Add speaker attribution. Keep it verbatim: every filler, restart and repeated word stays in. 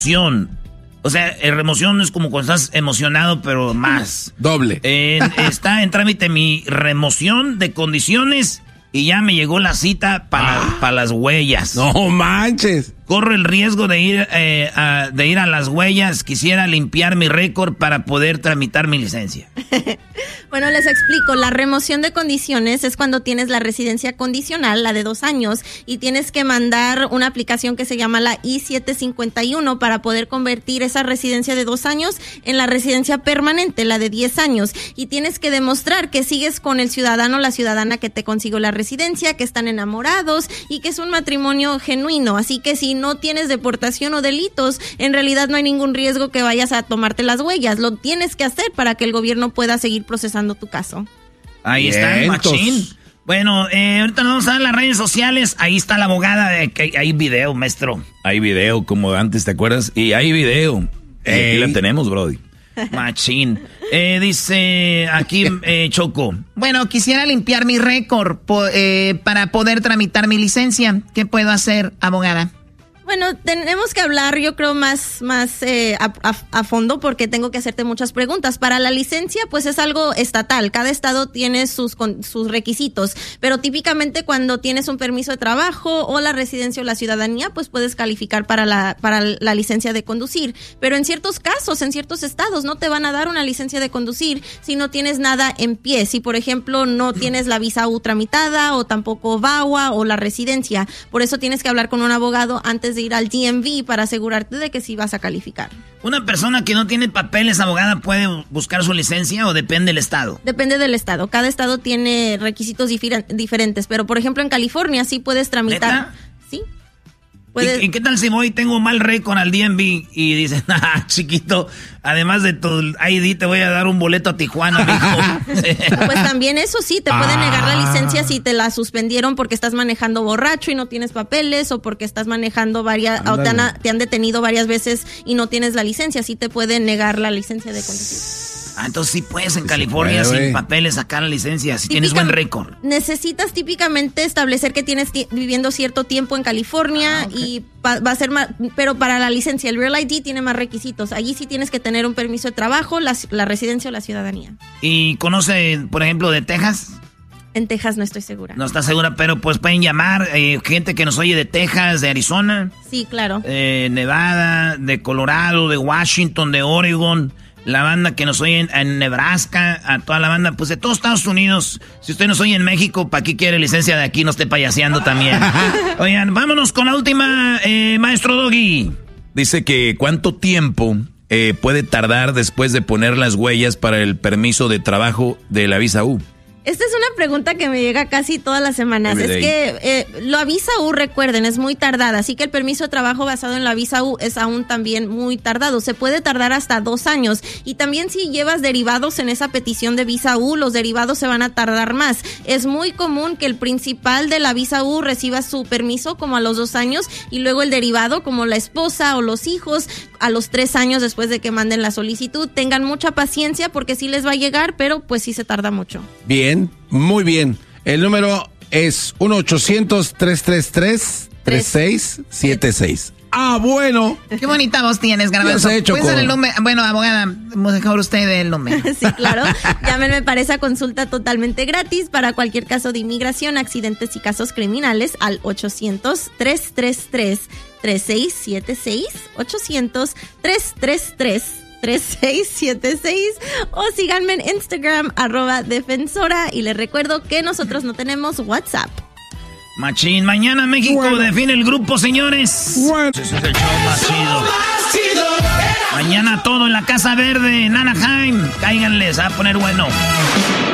Speaker 1: remoción. O sea, el remoción es como cuando estás emocionado, pero más.
Speaker 2: Doble.
Speaker 1: Eh, está en trámite mi remoción de condiciones y ya me llegó la cita para
Speaker 2: ah,
Speaker 1: pa las huellas.
Speaker 2: No manches.
Speaker 1: Corro el riesgo de ir, eh, a, de ir a las huellas. Quisiera limpiar mi récord para poder tramitar mi licencia.
Speaker 3: Bueno, les explico. La remoción de condiciones es cuando tienes la residencia condicional, la de dos años, y tienes que mandar una aplicación que se llama la I siete cincuenta y uno para poder convertir esa residencia de dos años en la residencia permanente, la de diez años. Y tienes que demostrar que sigues con el ciudadano o la ciudadana que te consiguió la residencia, que están enamorados y que es un matrimonio genuino. Así que si no tienes deportación o delitos, en realidad no hay ningún riesgo que vayas a tomarte las huellas. Lo tienes que hacer para que el gobierno pueda seguir procesando tu caso.
Speaker 1: Ahí está el machín. Bueno, eh, ahorita nos vamos a dar las redes sociales. Ahí está la abogada. De que hay video, maestro.
Speaker 4: Hay video, como antes, ¿te acuerdas? Y hay video. Eh, aquí la tenemos, brody.
Speaker 1: Machín. Eh, dice aquí eh, Choco.
Speaker 5: Bueno, quisiera limpiar mi récord po- eh, para poder tramitar mi licencia. ¿Qué puedo hacer, abogada?
Speaker 3: Bueno, tenemos que hablar, yo creo, más, más eh, a, a, a fondo porque tengo que hacerte muchas preguntas. Para la licencia, pues es algo estatal. Cada estado tiene sus, con, sus requisitos. Pero típicamente cuando tienes un permiso de trabajo o la residencia o la ciudadanía, pues puedes calificar para la, para la licencia de conducir. Pero en ciertos casos, en ciertos estados, no te van a dar una licencia de conducir si no tienes nada en pie. Si, por ejemplo, no tienes la visa U tramitada o tampoco V A W A o la residencia. Por eso tienes que hablar con un abogado antes de ir al D M V para asegurarte de que sí vas a calificar.
Speaker 1: ¿Una persona que no tiene papeles, abogada, puede buscar su licencia o depende del estado?
Speaker 3: Depende del estado. Cada estado tiene requisitos difer- diferentes, pero por ejemplo en California sí puedes tramitar.
Speaker 1: ¿Neta?
Speaker 3: Sí. Puedes...
Speaker 1: ¿Y, ¿Y qué tal si voy y tengo mal récord al D M V y dicen, ah, chiquito, además de tu I D te voy a dar un boleto a Tijuana, mijo?
Speaker 3: Pues también eso sí, te pueden negar la licencia si te la suspendieron porque estás manejando borracho y no tienes papeles o porque estás manejando varias, o te han, te han detenido varias veces y no tienes la licencia, sí te pueden negar la licencia de conducir.
Speaker 1: Ah, entonces sí puedes en California
Speaker 2: puede,
Speaker 1: sin
Speaker 2: wey.
Speaker 1: papeles sacar la licencia, si
Speaker 3: Típica,
Speaker 1: tienes buen récord.
Speaker 3: Necesitas típicamente establecer que tienes t- viviendo cierto tiempo en California ah, okay. y pa- va a ser más, pero para la licencia, el Real I D tiene más requisitos. Allí sí tienes que tener un permiso de trabajo, la, la residencia o la ciudadanía.
Speaker 1: ¿Y conoce, por ejemplo, de Texas?
Speaker 3: En Texas no estoy segura.
Speaker 1: No está segura, pero pues pueden llamar eh, gente que nos oye de Texas, de Arizona.
Speaker 3: Sí, claro.
Speaker 1: Eh, Nevada, de Colorado, de Washington, de Oregon. La banda que nos oye en, en Nebraska, a toda la banda, pues de todos Estados Unidos. Si usted nos oye en México, ¿para qué quiere licencia de aquí? No esté payaseando también. Oigan, vámonos con la última, eh, maestro Doggy.
Speaker 4: Dice que cuánto tiempo eh, puede tardar después de poner las huellas para el permiso de trabajo de la visa U.
Speaker 3: Esta es una pregunta que me llega casi todas las semanas. Es que eh, la visa U, recuerden, es muy tardada, así que el permiso de trabajo basado en la visa U es aún también muy tardado. Se puede tardar hasta dos años. Y también si llevas derivados en esa petición de visa U, los derivados se van a tardar más. Es muy común que el principal de la visa U reciba su permiso como a los dos años y luego el derivado, como la esposa o los hijos, a los tres años después de que manden la solicitud. Tengan mucha paciencia porque sí les va a llegar, pero pues sí se tarda mucho.
Speaker 2: Bien. Muy bien. El número es uno ochocientos, tres tres tres, tres seis siete seis. Ah, bueno.
Speaker 5: Qué bonita voz tienes, Garbanzo. ¿Puede ser el número? Bueno, abogada, mejor usted el número.
Speaker 3: Sí, claro. Llámenme para esa consulta totalmente gratis para cualquier caso de inmigración, accidentes y casos criminales al ochocientos, tres tres tres, tres seis siete seis, ochocientos, tres tres tres, tres seis siete seis o síganme en Instagram, arroba defensora, y les recuerdo que nosotros no tenemos WhatsApp.
Speaker 1: Machín, mañana México bueno. define el grupo, señores.
Speaker 2: Bueno.
Speaker 1: Ese es el show más chido. Mañana todo en la Casa Verde, en Anaheim. Cáiganles, a poner bueno.